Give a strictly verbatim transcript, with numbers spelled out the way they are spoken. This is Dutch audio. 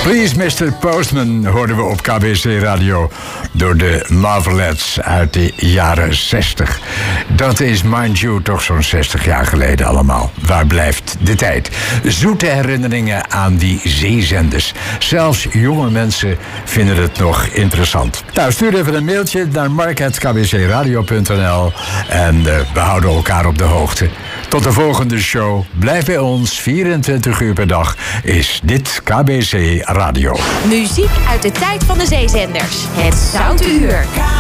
Please mister Postman hoorden we op K B C Radio door de Marvelettes uit de jaren zestig. Dat is, mind you, toch zo'n zestig jaar geleden allemaal. Waar blijft de tijd? Zoete herinneringen aan die zeezenders. Zelfs jonge mensen vinden het nog interessant. Nou, stuur even een mailtje naar mark at k b c radio punt n l en uh, we houden elkaar op de hoogte. Tot de volgende show. Blijf bij ons, vierentwintig uur per dag is dit K B C Radio. Muziek uit de tijd van de zeezenders. Het Zoute Uur.